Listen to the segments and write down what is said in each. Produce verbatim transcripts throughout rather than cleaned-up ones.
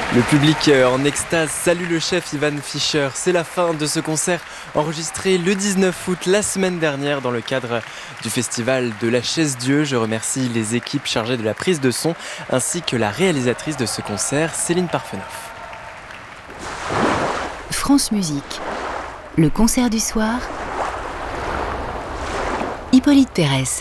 Le public euh, en extase salue le chef Ivan Fischer. C'est la fin de ce concert enregistré le dix-neuf août, la semaine dernière, dans le cadre du festival de la Chaise-Dieu. Je remercie les équipes chargées de la prise de son, ainsi que la réalisatrice de ce concert, Céline Parfenoff. France Musique, le concert du soir, Hippolyte Thérèse.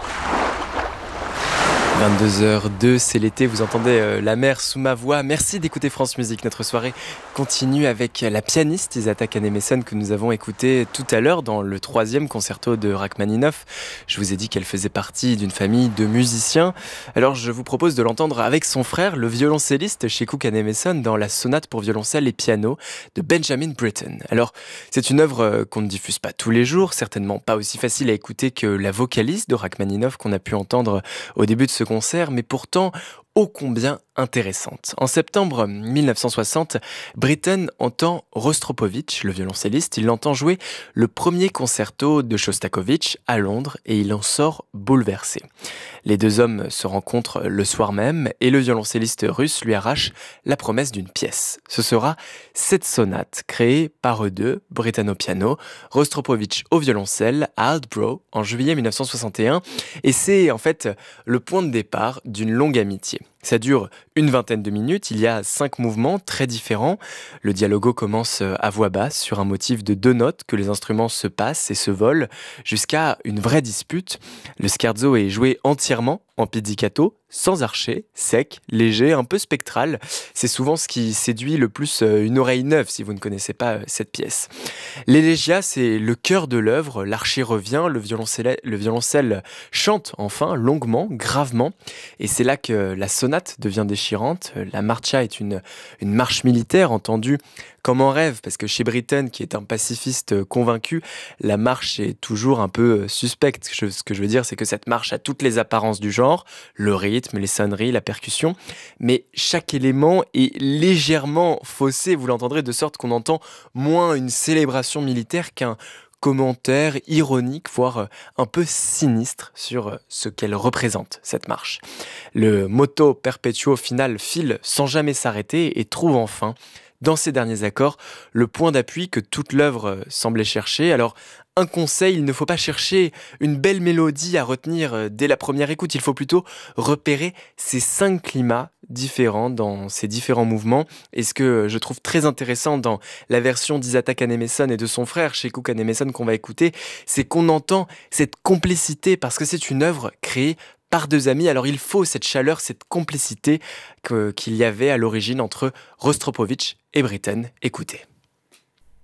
vingt-deux heures deux, c'est l'été, vous entendez euh, la mer sous ma voix. Merci d'écouter France Musique. Notre soirée continue avec la pianiste Isata Kahnemesson que nous avons écoutée tout à l'heure dans le troisième concerto de Rachmaninoff. Je vous ai dit qu'elle faisait partie d'une famille de musiciens. Alors je vous propose de l'entendre avec son frère, le violoncelliste Sheku Kahnemesson, dans la sonate pour violoncelle et piano de Benjamin Britten. Alors c'est une œuvre qu'on ne diffuse pas tous les jours, certainement pas aussi facile à écouter que la vocaliste de Rachmaninoff qu'on a pu entendre au début de ce concert, mais pourtant ô combien intéressante. En septembre mille neuf cent soixante, Britten entend Rostropovitch, le violoncelliste, il l'entend jouer le premier concerto de Shostakovich à Londres et il en sort bouleversé. Les deux hommes se rencontrent le soir même et le violoncelliste russe lui arrache la promesse d'une pièce. Ce sera cette sonate créée par eux deux, Britten au piano, Rostropovitch au violoncelle à Aldbrough en juillet mille neuf cent soixante et un, et c'est en fait le point de départ d'une longue amitié. Ça dure une vingtaine de minutes, il y a cinq mouvements très différents. Le dialogo commence à voix basse sur un motif de deux notes que les instruments se passent et se volent jusqu'à une vraie dispute. Le scherzo est joué entièrement en pizzicato, sans archet, sec, léger, un peu spectral. C'est souvent ce qui séduit le plus une oreille neuve si vous ne connaissez pas cette pièce. L'élégia, c'est le cœur de l'œuvre. L'archet revient, le violoncelle, le violoncelle chante enfin, longuement, gravement. Et c'est là que la sonate devient déchirante. La marcha est une, une marche militaire entendue comme en rêve, parce que chez Britten, qui est un pacifiste convaincu, la marche est toujours un peu suspecte. Ce que je veux dire, c'est que cette marche a toutes les apparences du genre, le rythme, les sonneries, la percussion, mais chaque élément est légèrement faussé, vous l'entendrez, de sorte qu'on entend moins une célébration militaire qu'un commentaire ironique, voire un peu sinistre sur ce qu'elle représente, cette marche. Le moto perpetuo final file sans jamais s'arrêter et trouve enfin, dans ces derniers accords, le point d'appui que toute l'œuvre semblait chercher. Alors, un conseil, il ne faut pas chercher une belle mélodie à retenir dès la première écoute, il faut plutôt repérer ces cinq climats différents dans ces différents mouvements. Et ce que je trouve très intéressant dans la version d'Isata Kahnemesson et de son frère, Sheku Kahnemesson, qu'on va écouter, c'est qu'on entend cette complicité, parce que c'est une œuvre créée par deux amis. Alors il faut cette chaleur, cette complicité que, qu'il y avait à l'origine entre Rostropovitch et Britten. Écoutez.